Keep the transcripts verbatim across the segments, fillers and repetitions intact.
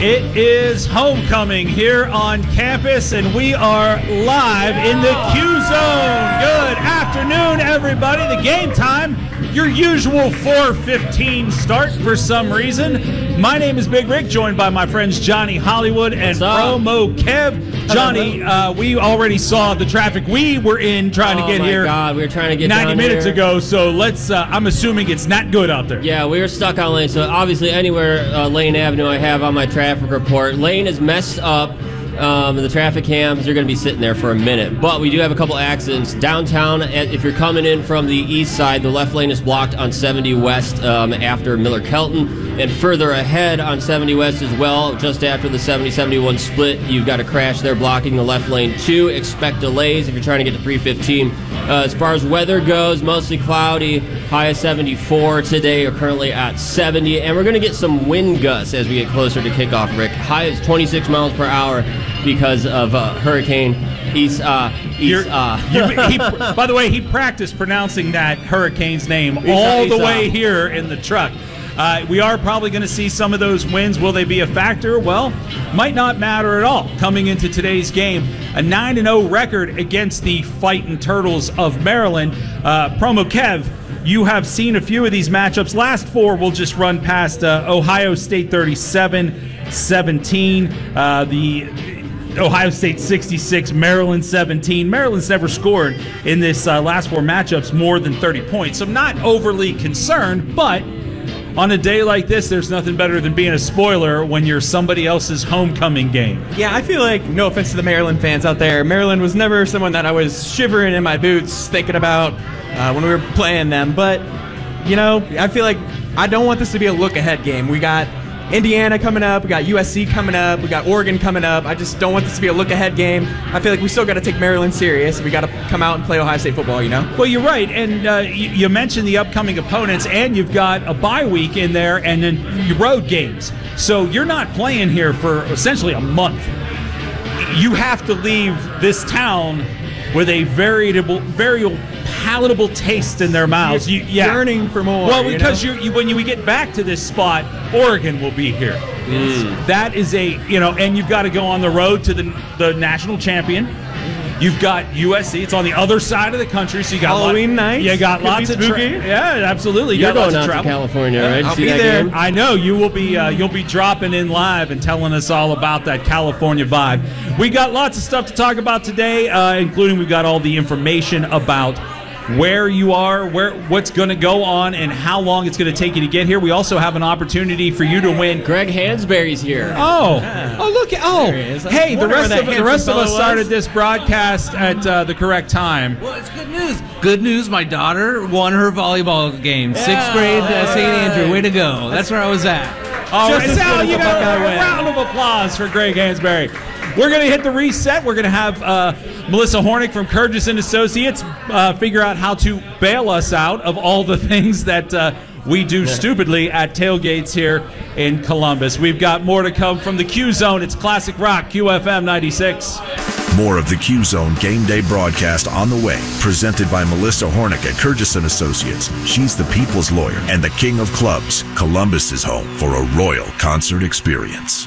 It is homecoming here on campus, and we are live in the Q Zone. Good afternoon, everybody. The game time, your usual four fifteen start for some reason. My name is Big Rick, joined by my friends Johnny Hollywood and Promo Kev. Johnny, uh, we already saw the traffic we were in trying oh to get my here. God, we were trying to get ninety down minutes here. ago. So let's. Uh, I'm assuming it's not good out there. Yeah, we were stuck on Lane. So obviously, anywhere uh, Lane Avenue I have on my traffic report, Lane is messed up. Um, the traffic cams, you're going to be sitting there for a minute. But we do have a couple accidents. Downtown, if you're coming in from the east side, the left lane is blocked on seventy West um, after Miller-Kelton. And further ahead on seventy West as well, just after the seventy seventy-one split, you've got a crash there blocking the left lane too. Expect delays if you're trying to get to three fifteen. Uh, as far as weather goes, mostly cloudy, high of seventy-four today, or currently at seventy. And we're going to get some wind gusts as we get closer to kickoff, Rick. High is twenty-six miles per hour because of uh, Hurricane East. Uh, East uh. you, he, by the way, he practiced pronouncing that hurricane's name all the way here in the truck. Uh, we are probably going to see some of those wins. Will they be a factor? Well, might not matter at all coming into today's game. A nine and oh record against the Fightin' Turtles of Maryland. Uh, Promo Kev, you have seen a few of these matchups. Last four, we'll just run past uh, Ohio State thirty-seven seventeen. Uh, the Ohio State sixty-six, Maryland seventeen. Maryland's never scored in this uh, last four matchups more than thirty points. So not overly concerned, but on a day like this, there's nothing better than being a spoiler when you're somebody else's homecoming game. Yeah, I feel like, no offense to the Maryland fans out there, Maryland was never someone that I was shivering in my boots thinking about uh, when we were playing them. But, you know, I feel like I don't want this to be a look-ahead game. We got Indiana coming up, we got U S C coming up, we got Oregon coming up. I just don't want this to be a look-ahead game. I feel like we still got to take Maryland serious. We got to come out and play Ohio State football, you know? Well, you're right, and uh, you, you mentioned the upcoming opponents, and you've got a bye week in there, and then your road games. So you're not playing here for essentially a month. You have to leave this town with a variable, very palatable taste in their mouths. You, yeah. Yearning for more. Well, because you know? you're, you, when you get back to this spot, Oregon will be here. Mm. That is a, you know, and you've got to go on the road to the the national champion. You've got U S C. It's on the other side of the country, so you got Halloween lot, night. You got Could lots be of tra- spooky. yeah, absolutely. You You're got going lots out of to travel. California, right? I'll See be that there. game? I know you will be. Uh, you'll be dropping in live and telling us all about that California vibe. We got lots of stuff to talk about today, uh, including we've got all the information about where you are, where what's going to go on, and how long it's going to take you to get here. We also have an opportunity for you to win. Greg Hansberry's here. Oh, Yeah. oh, look! at Oh, There he is. I hey, the wonder rest where of that the rest of handsome us fellow started was. this broadcast at uh, the correct time. Well, it's good news. Good news. My daughter won her volleyball game. Sixth Yeah, grade at Saint right. Andrew. Way to go. That's where I was at. All Just right, as Sal, good as you the got Buckeye a win. round of applause for Greg Hansberry. We're going to hit the reset. We're going to have uh, Melissa Hornick from Kurgis and Associates uh, figure out how to bail us out of all the things that uh, we do stupidly at tailgates here in Columbus. We've got more to come from the Q Zone. It's Classic Rock, Q F M ninety-six. More of the Q Zone Game Day broadcast on the way, presented by Melissa Hornick at Kurgis and Associates. She's the people's lawyer and the king of clubs. Columbus is home for a royal concert experience.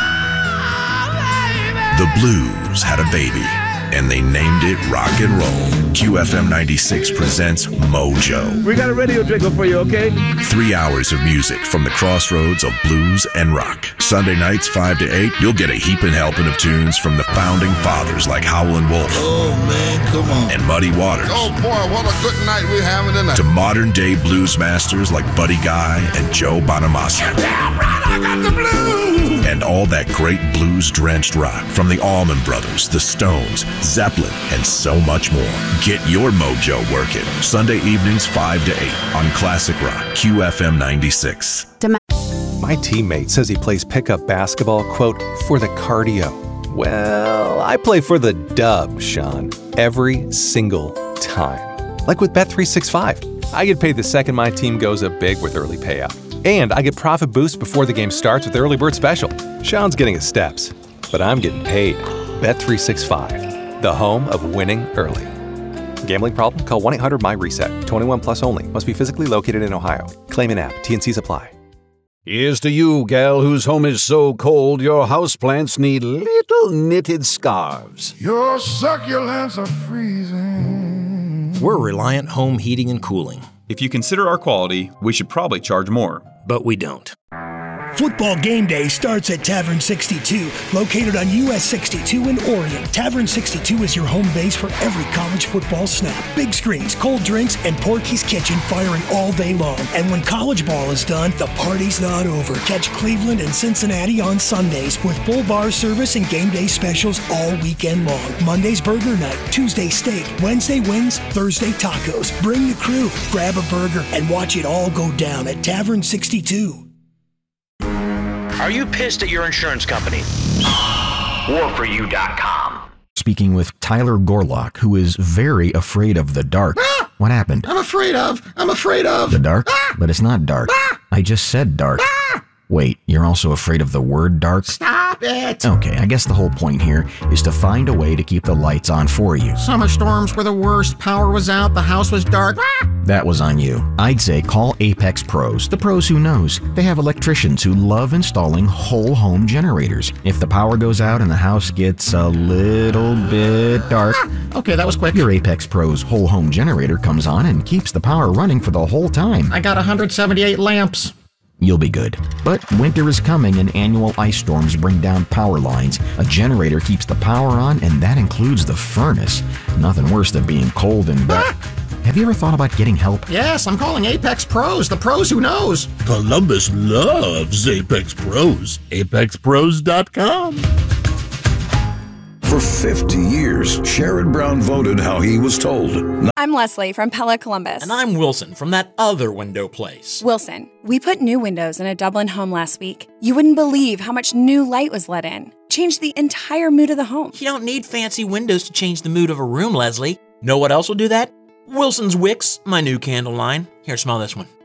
The Blues had a baby, and they named it rock and roll. Q F M ninety-six presents Mojo. We got a radio jingle for you, okay? Three hours of music from the crossroads of blues and rock. Sunday nights, five to eight, you'll get a heaping helping of tunes from the founding fathers like Howlin' Wolf. Oh, man, come on. And Muddy Waters. Oh, boy, what a good night we're having tonight. To modern-day blues masters like Buddy Guy and Joe Bonamassa. Damn right, I got the blues. And all that great blues-drenched rock from the Allman Brothers, the Stones, Zeppelin, and so much more. Get your mojo working. Sunday evenings, five to eight on Classic Rock, Q F M ninety-six. My teammate says he plays pickup basketball, quote, for the cardio. Well, I play for the dub, Sean, every single time. Like with Bet three sixty-five. I get paid the second my team goes up big with early payout. And I get profit boost before the game starts with the Early Bird Special. Sean's getting his steps, but I'm getting paid. Bet three sixty-five, the home of winning early. Gambling problem? Call one eight hundred M Y RESET. twenty-one plus only. Must be physically located in Ohio. Claim in app. T N Cs apply. Here's to you, gal, whose home is so cold your houseplants need little knitted scarves. Your succulents are freezing. We're Reliant Home Heating and Cooling. If you consider our quality, we should probably charge more. But we don't. Football game day starts at Tavern sixty-two, located on U S sixty-two in Orion. Tavern sixty-two is your home base for every college football snap. Big screens, cold drinks, and Porky's Kitchen firing all day long. And when college ball is done, the party's not over. Catch Cleveland and Cincinnati on Sundays with full bar service and game day specials all weekend long. Monday's burger night, Tuesday steak, Wednesday wings, Thursday tacos. Bring the crew, grab a burger, and watch it all go down at Tavern sixty-two. Are you pissed at your insurance company? war for you dot com. Speaking with Tyler Gorlock, who is very afraid of the dark. Ah! What happened? I'm afraid of. I'm afraid of. The dark? Ah! But it's not dark. Ah! I just said dark. Ah! Wait, you're also afraid of the word dark? Stop it! Okay, I guess the whole point here is to find a way to keep the lights on for you. Summer storms were the worst. Power was out. The house was dark. Ah! That was on you. I'd say call Apex Pros, the pros who knows. They have electricians who love installing whole home generators. If the power goes out and the house gets a little bit dark, ah! Okay, that was quick. Your Apex Pros whole home generator comes on and keeps the power running for the whole time. I got one hundred seventy-eight lamps. You'll be good. But winter is coming and annual ice storms bring down power lines. A generator keeps the power on, and that includes the furnace. Nothing worse than being cold and wet. Ah! Have you ever thought about getting help? Yes, I'm calling Apex Pros, the pros who knows. Columbus loves Apex Pros. apex pros dot com. For fifty years, Sherrod Brown voted how he was told. I'm Leslie from Pella Columbus. And I'm Wilson from that other window place. Wilson, we put new windows in a Dublin home last week. You wouldn't believe how much new light was let in. Changed the entire mood of the home. You don't need fancy windows to change the mood of a room, Leslie. Know what else will do that? Wilson's Wicks, my new candle line. Here, smell this one.